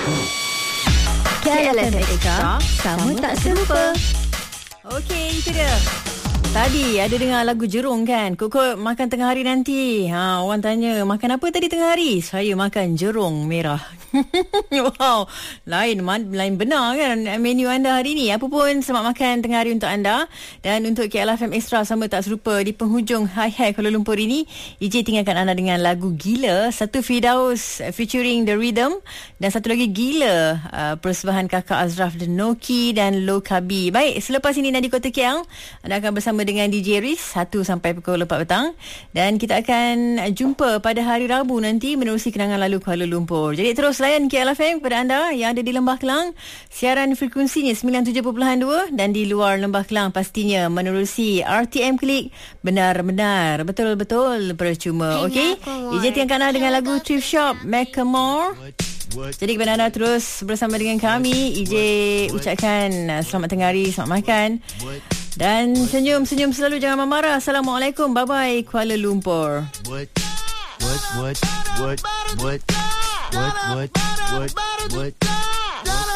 KLFM Extra, sama tak serupa. Okey, itu dia. Tadi ada dengar lagu Jerung kan? Kok makan tengah hari nanti. Orang tanya, makan apa tadi tengah hari? Saya makan jerung merah. Wow, lain benar kan menu anda hari ni. Apa pun, selamat makan tengah hari untuk anda. Dan untuk KLFM Extra sama tak serupa, di penghujung Hi-Hi Kuala Lumpur ini, EJ tinggalkan anda dengan lagu Gila. Satu Firdaus featuring The Rhythm, dan satu lagi Gila persembahan kakak Azraf The Noki dan Lokabi. Baik, selepas ini Nadi Kota KL, anda akan bersama dengan DJ Riz 1 sampai pukul 4 petang, dan kita akan jumpa pada hari Rabu nanti menerusi kenangan lalu Kuala Lumpur. Jadi terus layan KLFM kepada anda yang ada di Lembah Kelang, siaran frekuensinya 97.2, dan di luar Lembah Kelang pastinya menerusi RTM Klik, benar-benar betul-betul percuma. Okey, EJ tinggalkan anda dengan lagu Thrift Shop Macklemore. Jadi kepada anda terus bersama dengan kami, EJ ucapkan selamat tengah hari, selamat makan, dan senyum-senyum selalu, jangan memarah. Assalamualaikum, bye-bye Kuala Lumpur. What?